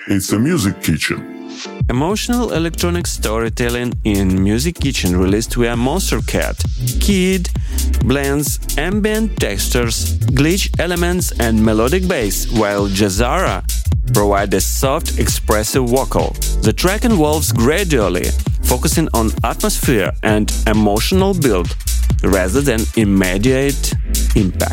It's a Music Kitchen. Emotional electronic storytelling in Music Kitchen released via Monstercat. Kid blends ambient textures, glitch elements and melodic bass, while Jazzara provides a soft, expressive vocal. The track evolves gradually, focusing on atmosphere and emotional build rather than immediate impact.